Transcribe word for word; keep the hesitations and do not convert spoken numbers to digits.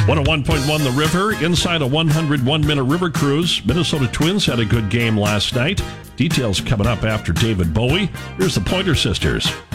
one oh one point one The River, inside a one hundred one minute river cruise. Minnesota Twins had a good game last night. Details coming up after David Bowie. Here's the Pointer Sisters.